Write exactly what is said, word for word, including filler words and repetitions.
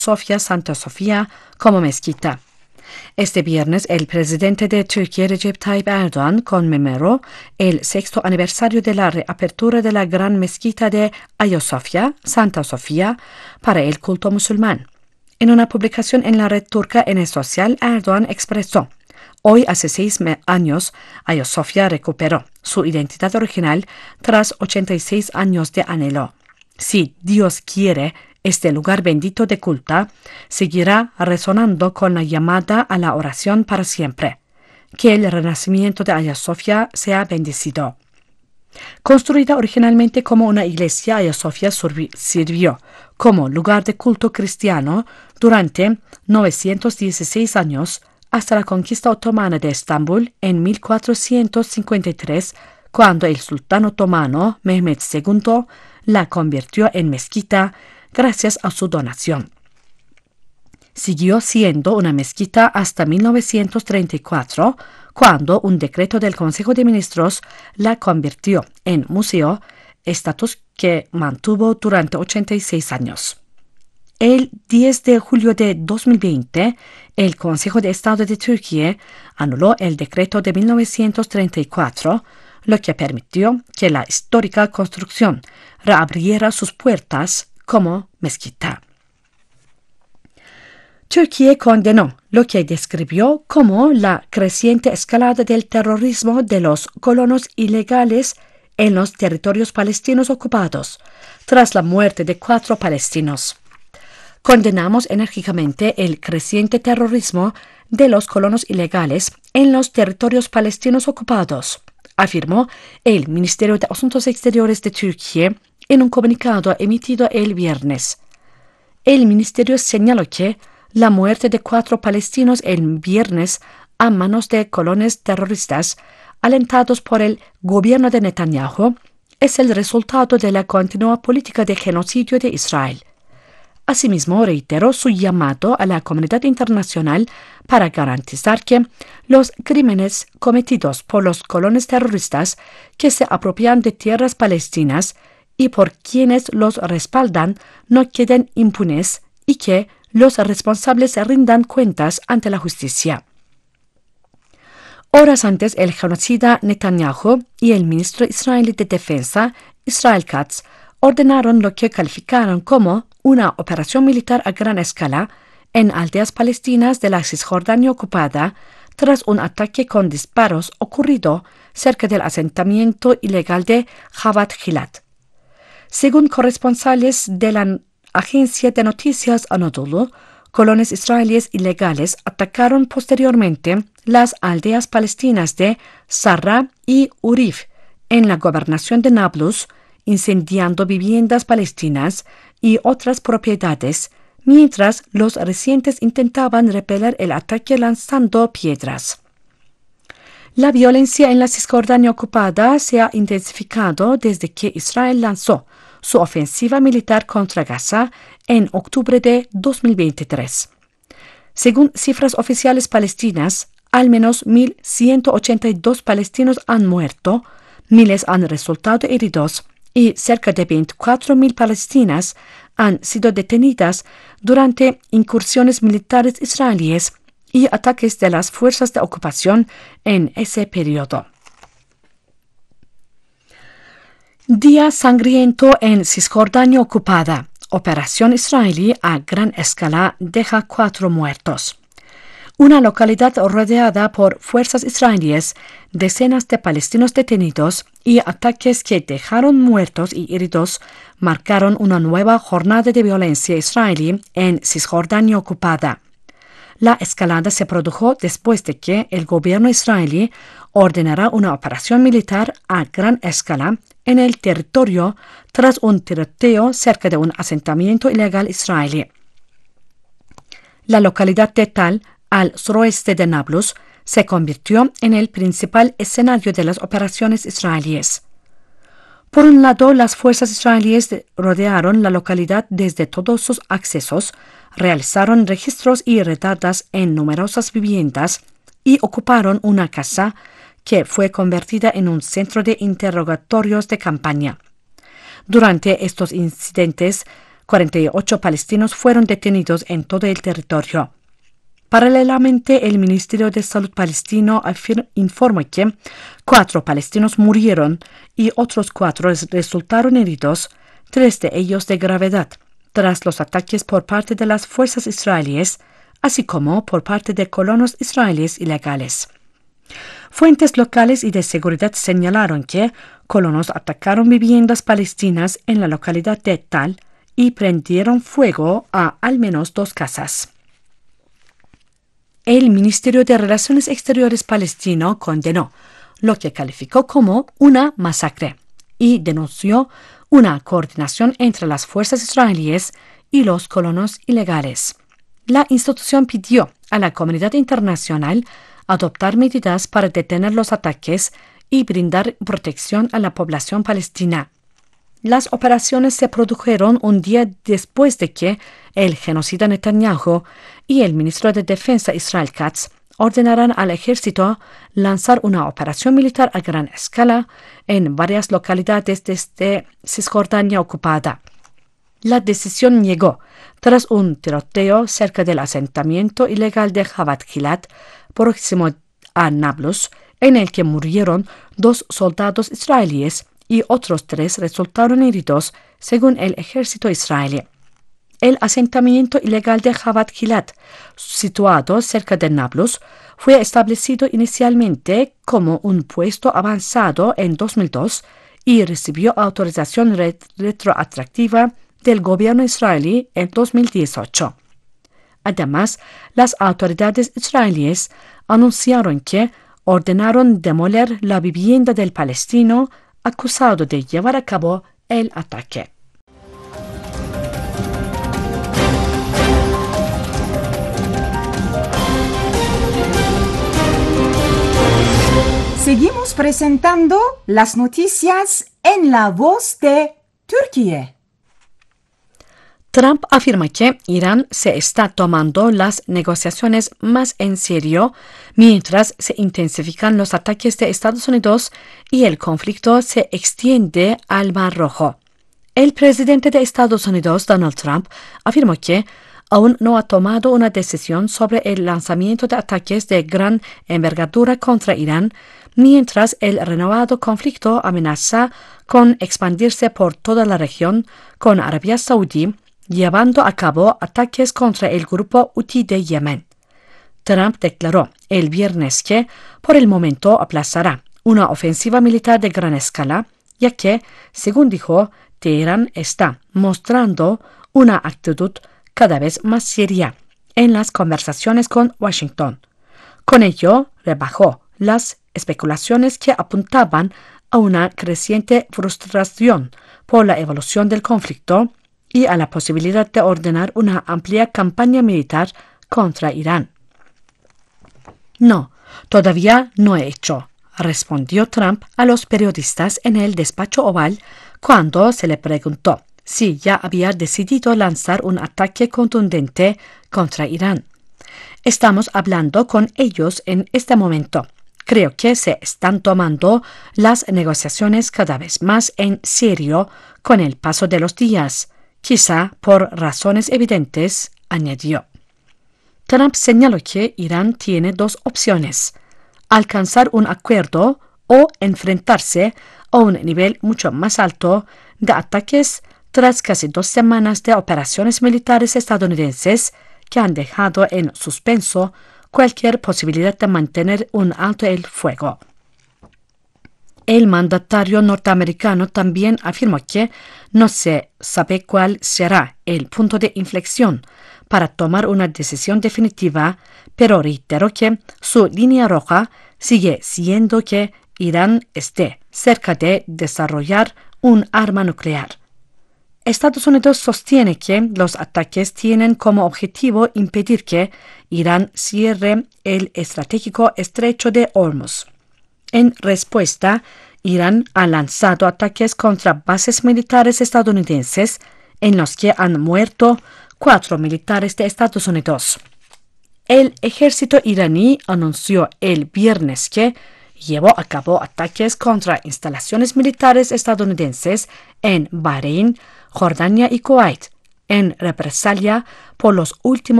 Sofia Santa Sofía como mezquita. Este viernes, el presidente de Turquía, Recep Tayyip Erdoğan, conmemoró el sexto aniversario de la reapertura de la gran mezquita de Ayasofya, Santa Sofía, para el culto musulmán. En una publicación en la red turca N Social, Erdoğan expresó: hoy, hace seis años, Ayasofya recuperó su identidad original tras ochenta y seis años de anhelo. Si Dios quiere, este lugar bendito de culto seguirá resonando con la llamada a la oración para siempre. Que el renacimiento de Ayasofya sea bendecido. Construida originalmente como una iglesia, Ayasofya sirvió como lugar de culto cristiano durante novecientos dieciséis años, hasta la conquista otomana de Estambul en mil cuatrocientos cincuenta y tres, cuando el sultán otomano Mehmed segundo la convirtió en mezquita gracias a su donación. Siguió siendo una mezquita hasta mil novecientos treinta y cuatro, cuando un decreto del Consejo de Ministros la convirtió en museo, estatus que mantuvo durante ochenta y seis años. El diez de julio de dos mil veinte, el Consejo de Estado de Turquía anuló el decreto de mil novecientos treinta y cuatro, lo que permitió que la histórica construcción reabriera sus puertas como mezquita. Turquía condenó lo que describió como la creciente escalada del terrorismo de los colonos ilegales en los territorios palestinos ocupados, tras la muerte de cuatro palestinos. Condenamos enérgicamente el creciente terrorismo de los colonos ilegales en los territorios palestinos ocupados, afirmó el Ministerio de Asuntos Exteriores de Turquía en un comunicado emitido el viernes. El ministerio señaló que la muerte de cuatro palestinos el viernes a manos de colonos terroristas alentados por el gobierno de Netanyahu es el resultado de la continua política de genocidio de Israel. Asimismo, reiteró su llamado a la comunidad internacional para garantizar que los crímenes cometidos por los colonos terroristas que se apropian de tierras palestinas y por quienes los respaldan no queden impunes y que los responsables rindan cuentas ante la justicia. Horas antes, el genocida Netanyahu y el ministro israelí de Defensa, Israel Katz, ordenaron lo que calificaron como una operación militar a gran escala en aldeas palestinas de la Cisjordania ocupada tras un ataque con disparos ocurrido cerca del asentamiento ilegal de Jabat Gilat. Según corresponsales de la agencia de noticias Anadolu, colonos israelíes ilegales atacaron posteriormente las aldeas palestinas de Sarra y Urif en la gobernación de Nablus, incendiando viviendas palestinas y otras propiedades, mientras los residentes intentaban repeler el ataque lanzando piedras. La violencia en la Cisjordania ocupada se ha intensificado desde que Israel lanzó su ofensiva militar contra Gaza en octubre de dos mil veintitrés. Según cifras oficiales palestinas, al menos mil ciento ochenta y dos palestinos han muerto, miles han resultado heridos y cerca de veinticuatro mil palestinas han sido detenidas durante incursiones militares israelíes y ataques de las fuerzas de ocupación en ese periodo. Día sangriento en Cisjordania ocupada. Operación israelí a gran escala deja cuatro muertos. Una localidad rodeada por fuerzas israelíes, decenas de palestinos detenidos y ataques que dejaron muertos y heridos marcaron una nueva jornada de violencia israelí en Cisjordania ocupada. La escalada se produjo después de que el gobierno israelí ordenara una operación militar a gran escala en el territorio tras un tiroteo cerca de un asentamiento ilegal israelí. La localidad de Tal, al suroeste de Nablus, se convirtió en el principal escenario de las operaciones israelíes. Por un lado, las fuerzas israelíes rodearon la localidad desde todos sus accesos, realizaron registros y redadas en numerosas viviendas y ocuparon una casa que fue convertida en un centro de interrogatorios de campaña. Durante estos incidentes, cuarenta y ocho palestinos fueron detenidos en todo el territorio. Paralelamente, el Ministerio de Salud palestino informa que cuatro palestinos murieron y otros cuatro resultaron heridos, tres de ellos de gravedad, tras los ataques por parte de las fuerzas israelíes, así como por parte de colonos israelíes ilegales. Fuentes locales y de seguridad señalaron que colonos atacaron viviendas palestinas en la localidad de Tal y prendieron fuego a al menos dos casas. El Ministerio de Relaciones Exteriores palestino condenó lo que calificó como una masacre y denunció una coordinación entre las fuerzas israelíes y los colonos ilegales. La institución pidió a la comunidad internacional adoptar medidas para detener los ataques y brindar protección a la población palestina. Las operaciones se produjeron un día después de que el genocida Netanyahu y el ministro de Defensa Israel Katz ordenaran al ejército lanzar una operación militar a gran escala en varias localidades desde Cisjordania ocupada. La decisión llegó tras un tiroteo cerca del asentamiento ilegal de Jabat Gilat, próximo a Nablus, en el que murieron dos soldados israelíes y otros tres resultaron heridos, según el ejército israelí. El asentamiento ilegal de Jabat Gilat, situado cerca de Nablus, fue establecido inicialmente como un puesto avanzado en dos mil dos y recibió autorización ret- retroactiva del gobierno israelí en dos mil dieciocho. Además, las autoridades israelíes anunciaron que ordenaron demoler la vivienda del palestino acusado de llevar a cabo el ataque. Seguimos presentando las noticias en la voz de Turquía. Trump afirma que Irán se está tomando las negociaciones más en serio mientras se intensifican los ataques de Estados Unidos y el conflicto se extiende al Mar Rojo. El presidente de Estados Unidos, Donald Trump, afirmó que aún no ha tomado una decisión sobre el lanzamiento de ataques de gran envergadura contra Irán, mientras el renovado conflicto amenaza con expandirse por toda la región, con Arabia Saudí llevando a cabo ataques contra el grupo Houthi de Yemen. Trump declaró el viernes que, por el momento, aplazará una ofensiva militar de gran escala, ya que, según dijo, Teherán está mostrando una actitud cada vez más seria en las conversaciones con Washington. Con ello, rebajó las especulaciones que apuntaban a una creciente frustración por la evolución del conflicto y a la posibilidad de ordenar una amplia campaña militar contra Irán. No, todavía no he hecho, respondió Trump a los periodistas en el despacho oval cuando se le preguntó si ya había decidido lanzar un ataque contundente contra Irán. Estamos hablando con ellos en este momento. Creo que se están tomando las negociaciones cada vez más en serio con el paso de los días. Quizá por razones evidentes, añadió. Trump señaló que Irán tiene dos opciones: alcanzar un acuerdo o enfrentarse a un nivel mucho más alto de ataques tras casi dos semanas de operaciones militares estadounidenses que han dejado en suspenso cualquier posibilidad de mantener un alto el fuego. El mandatario norteamericano también afirmó que no se sabe cuál será el punto de inflexión para tomar una decisión definitiva, pero reiteró que su línea roja sigue siendo que Irán esté cerca de desarrollar un arma nuclear. Estados Unidos sostiene que los ataques tienen como objetivo impedir que Irán cierre el estratégico estrecho de Hormuz. En respuesta, Irán ha lanzado ataques contra bases militares estadounidenses en los que han muerto cuatro militares de Estados Unidos. El ejército iraní anunció el viernes que llevó a cabo ataques contra instalaciones militares estadounidenses en Bahrein, Jordania y Kuwait, en represalia por los últimos